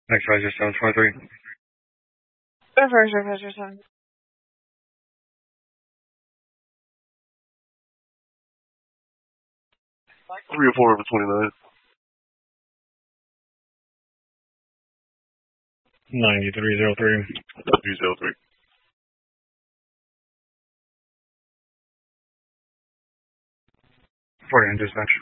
Next riser 723. Reverse 7. 304 over 29. 9303. 303. 49 dispatch.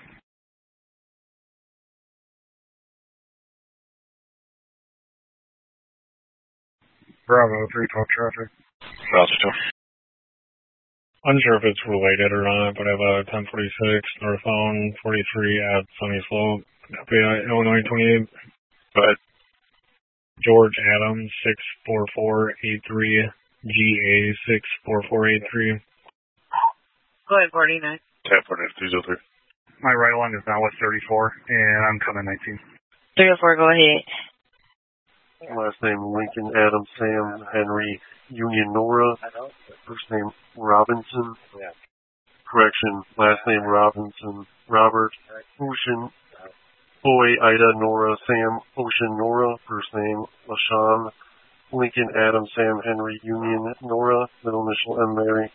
Bravo 312 traffic. Browser 2. Unsure if it's related or not, but I have a 1046 northbound 43 at Sunny Slope. Copy Illinois 28. Go ahead. George Adams 64483. GA 64483. Go ahead, 49. Tap 49, 303. My right lung is now at 34, and I'm coming 19. 304, go ahead. Last name Lincoln Adam Sam Henry Union Nora. First name Robinson. Correction. Last name Robinson Robert Ocean Boy Ida Nora Sam Ocean Nora. First name LaShawn Lincoln Adam Sam Henry Union Nora. Middle initial M Mary.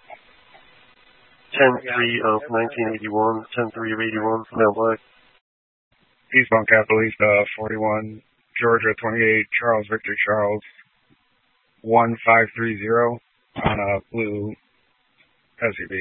10-3 of 1981. 10-3 of 81. Mel Black. Eastbound Capital East 41. Georgia 28, Charles Victor Charles 1530 on a blue SUV.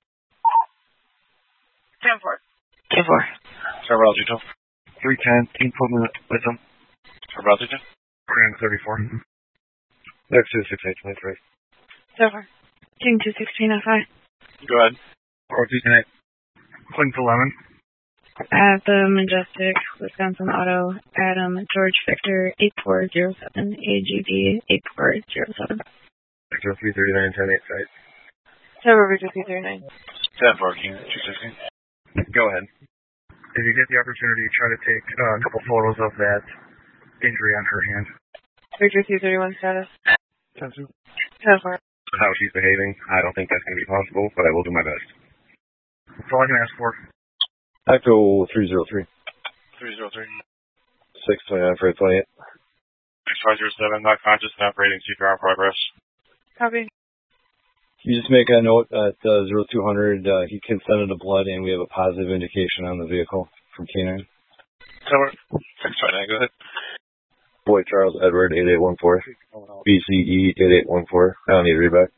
10-4. 10-4. Browser 2. 310, team pulling with them. Browser 2. Grand 34. Next is 6823. 10-4. King 21605. Go ahead. 429. Cling to Lemon. At the Majestic, Wisconsin Auto, Adam George Victor 8407, AGB 8407. Victor 339, 10-8 site. Server Victor 339. 10-4, King 216. Go ahead. If you get the opportunity, try to take a couple photos of that injury on her hand. Victor 331 status. 10-2. 10-4. How she's behaving, I don't think that's going to be possible, but I will do my best. That's all I can ask for. Echo 303. 303. 629 for 28. 6507, not conscious, not operating, CPR in progress. Copy. You just make a note at 0200, he consented to blood, and we have a positive indication on the vehicle from K9. 629, go ahead. Boy Charles Edward 8814. BCE 8814. I don't need a readback.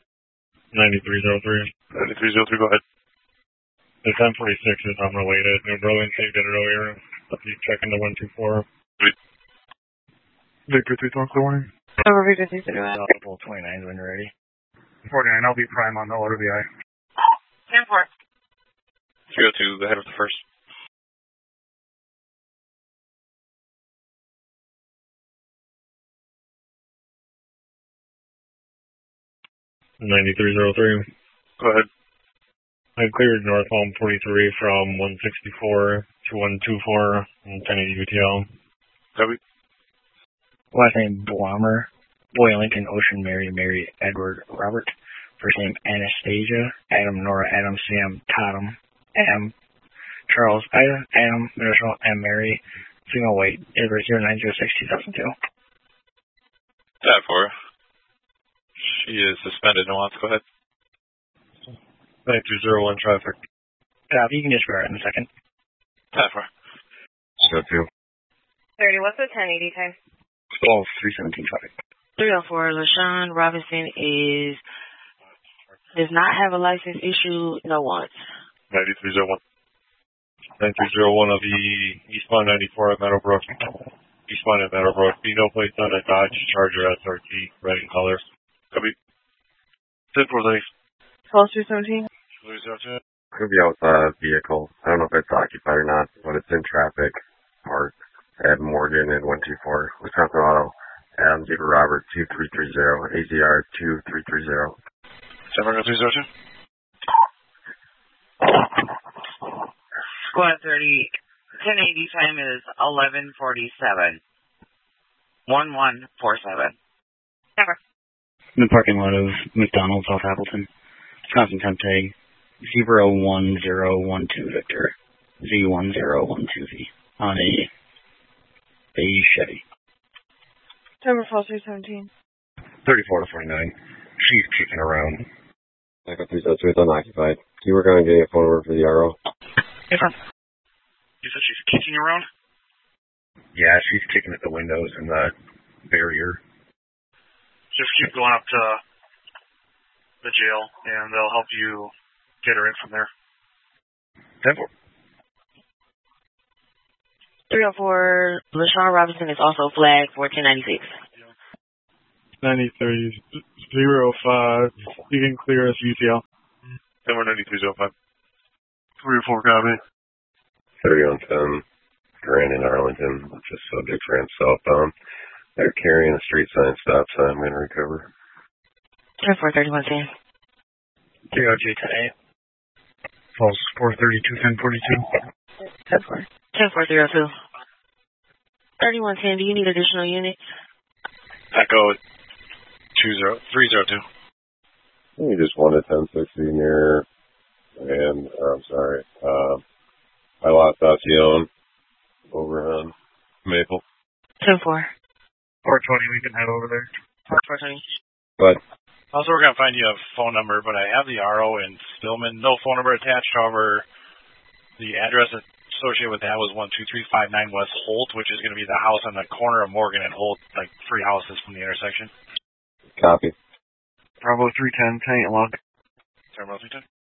9303. 9303, go ahead. The 1046 is unrelated. New Berlin saved it earlier. You check into 124. Victor 312, clear warning. Server Victor 331. Audible 29 when you're ready. 49, I'll be prime on the order VI. 10-4. 302, go ahead with the first. $9303. Go ahead. I cleared northbound 43 from 164 to 124 and 1080 UTL. Copy. Last name Blommer, Boy Lincoln Ocean Mary Mary Edward Robert. First name Anastasia, Adam Nora Adam Sam Tatum, Adam Charles Ida Adam Middle M Mary, female weight, Edward 0906 2002. That for. She is suspended. No wants. Go ahead. 9201 traffic. You can just grab it in a second. That for. Go to. 30, what's the 1080 time? 317 traffic. 304, LaShawn Robinson does not have a license issue, no wants. 9301. 9301 of the eastbound 94 at Meadowbrook. Eastbound at Meadowbrook. No plates on a Dodge Charger SRT, red in color. Copy. 10-4, thanks. 12-317. 302. Could be out with a vehicle. I don't know if it's occupied or not, but it's in traffic. Parked at Morgan and 124. Wisconsin Auto. Adam Zebra Robert 2330. AZR 2330. 302. Squad 30, 1080 time is 11:47. 1147. Never. In the parking lot of McDonald's, South Appleton. Wisconsin temp tag 01012 Victor. Z1012V on a beige Chevy. September 317. 34 to 49. She's kicking around. Echo 302 is unoccupied. Can you work on getting a phone number for the RO? Yes, sir. You said she's kicking around? Yeah, she's kicking at the windows and the barrier. Just keep going up to the jail, and they'll help you get her in from there. 10-4. 304, LaShawn Robinson is also flagged for 1096. 9305. You can clear us UTL. 9305. 304 copy. 3110, Grand in Arlington, just subject ramp southbound. They're carrying a street sign, stop sign, I'm going to recover. 10-4, 3110. 302 today. Falls 432, 1042. 10-4, 302. 3110, do you need additional units? Echo 302. We just wanted 1060 near, and, I'm sorry, I lost Osceola over on Maple. 10-4. 420, we can head over there. 420. But Also, we're going to find you a phone number, but I have the RO in Stillman. No phone number attached. However, the address associated with that was 12359 West Holt, which is going to be the house on the corner of Morgan and Holt, like 3 houses from the intersection. copy. Bravo 310, Tank Log. Bravo 310.